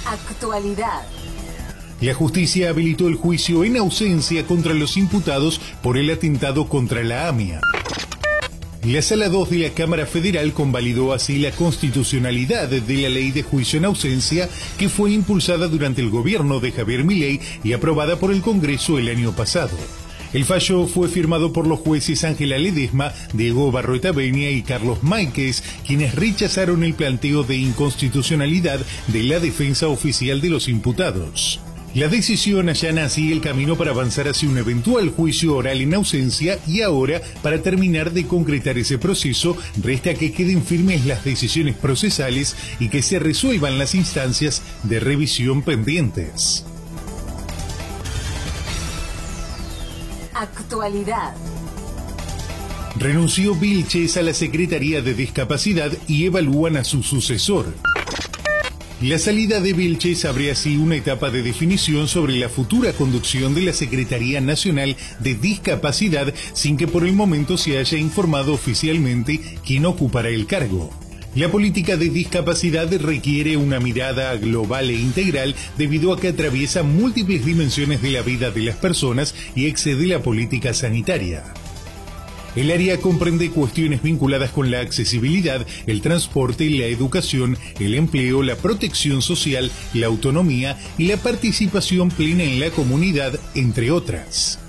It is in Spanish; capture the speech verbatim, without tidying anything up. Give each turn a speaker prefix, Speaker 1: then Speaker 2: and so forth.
Speaker 1: Actualidad.
Speaker 2: La justicia habilitó el juicio en ausencia contra los imputados por el atentado contra la AMIA. La Sala dos de la Cámara Federal convalidó así la constitucionalidad de la ley de juicio en ausencia que fue impulsada durante el gobierno de Javier Milei y aprobada por el Congreso el año pasado. El fallo fue firmado por los jueces Ángela Ledesma, Diego Barroeta Benia y Carlos Máiquez, quienes rechazaron el planteo de inconstitucionalidad de la defensa oficial de los imputados. La decisión allana así el camino para avanzar hacia un eventual juicio oral en ausencia y ahora, para terminar de concretar ese proceso, resta que queden firmes las decisiones procesales y que se resuelvan las instancias de revisión pendientes.
Speaker 1: Actualidad.
Speaker 2: Renunció Vilches a la Secretaría de Discapacidad y evalúan a su sucesor. La salida de Vilches abre así una etapa de definición sobre la futura conducción de la Secretaría Nacional de Discapacidad sin que por el momento se haya informado oficialmente quién ocupará el cargo. La política de discapacidad requiere una mirada global e integral debido a que atraviesa múltiples dimensiones de la vida de las personas y excede la política sanitaria. El área comprende cuestiones vinculadas con la accesibilidad, el transporte, la educación, el empleo, la protección social, la autonomía y la participación plena en la comunidad, entre otras.